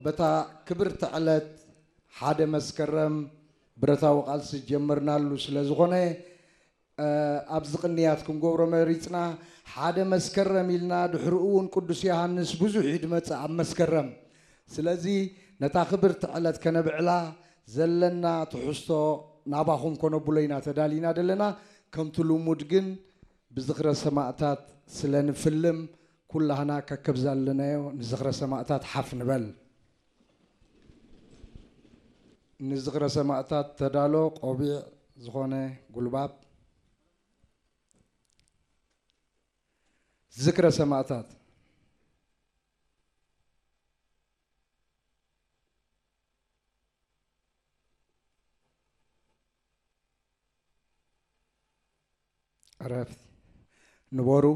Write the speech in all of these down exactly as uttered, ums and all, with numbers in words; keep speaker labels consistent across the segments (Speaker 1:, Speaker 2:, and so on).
Speaker 1: بتا كبرت علت حدا مسكرم برتا وقال سجمرنا له سلازغونه أبزقنياتكم جورا مريتنا حدا مسكرم إلنا دحرؤون قدس يوحنس بزح يدمت عم مسكرم سلازي نتا كبرت علت كنبعلا زلنا تحسو ناباهم كونو بولينا تدالينا دلنا كم تلومود جن بزخر سماعتات سلن فيلم كلها هناك كبزال لنا نزخر سماعتات حفن بل نزخر سماعتات تدالو قبيع زخونه قلباب ذكر سماعتات عرفت نبورو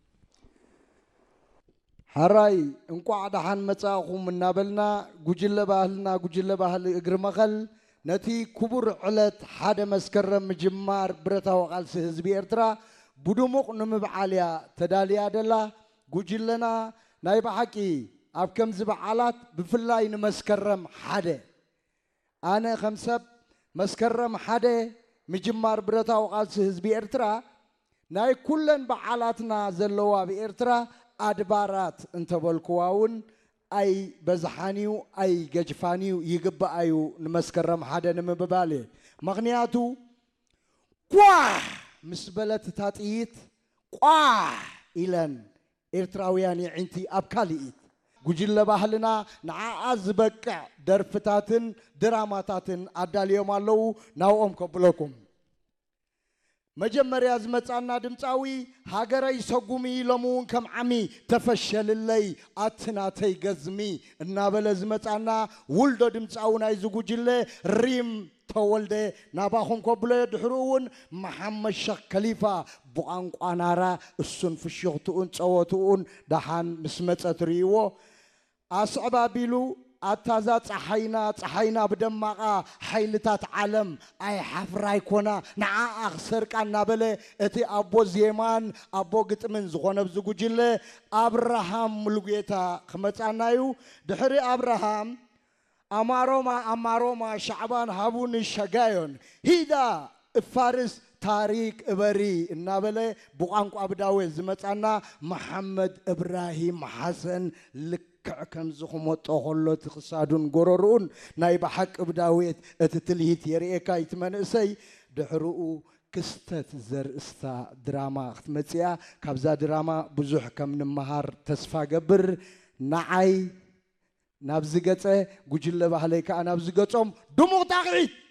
Speaker 1: هراي انكو عدحان متاخم من نابلنا جوجل باهلنا جوجل باهل اجر مخل نتي كبر علت حدا مسكرم مجمار برتا وقال حزب ارترا بدومق نمبعاليا تداليا دلا جوجلنا نايب حقي اب كم زبعالات بفلاي نمسكرم حدا انا خمسب مسكرم حدا مجمار برتا وقال حزب ارترا ناي كلن بعالاتنا زلوا بإرترا أدبارات انت بالكواون أي بزحانيو أي ججفانيو يجب أيو نمسكرم حدا نمببالي مغنياتو قواه مسبلة تاتيت قواه إلن إرتراوياني عنتي أبكاليت جوجل بحلنا نعاز بكع درفتاتن دراماتاتن أداليوم اللو ناوم قبلكم مجمر يازمت أنا دمتاوي هاجري سقومي لمون كم عمي تفشل اللي أتنا تيجزمي النابل زمت أنا ولد دمتاونا يزوجله ريم تولده نباهم قبله دحرون محمد شيخ خليفة بوانق أنارا السن في الشغتون توتون دحان مسمت أتريو أصعب بيلو أتازات حينا حينا بدمقة حيلتات عالم أي حفراي كونا نعا أخسر كان نابله أتي أبو زيمان أبو قت من زغنا بزوجله أبراهام ملقيتا خمس عنايو دحري أبراهام أماروما أماروما شعبان هابون الشجايون هيدا فارس تاريخ إبري النابله بوانكو أبداوي زمتنا محمد إبراهيم حسن لك كم زخمت أخلو تخصادون قررون نايب حق بداويت اتتلهيت يريكا يتمنسي دحرؤو كستت زر استا دراما اختمتيا كابزا دراما بزوح كم نمهار تسفا قبر نعي نابزقته قجل بحليك أنا بزقتهم دمو تاقعيد